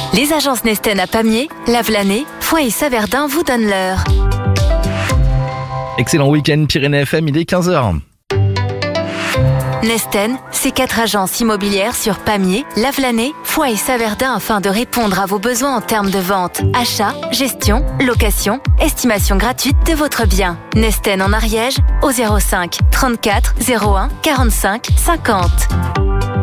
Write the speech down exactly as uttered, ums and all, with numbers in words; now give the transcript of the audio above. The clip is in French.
Les agences Nesten à Pamiers, Lavelanet, Foix et Saverdin vous donnent l'heure. Excellent week-end Pyrénées F M, il est quinze heures. Nesten, c'est quatre agences immobilières sur Pamiers, Lavelanet, Foix et Saverdin afin de répondre à vos besoins en termes de vente, achat, gestion, location, estimation gratuite de votre bien. Nesten en Ariège au zéro cinq trente-quatre zéro un quarante-cinq cinquante.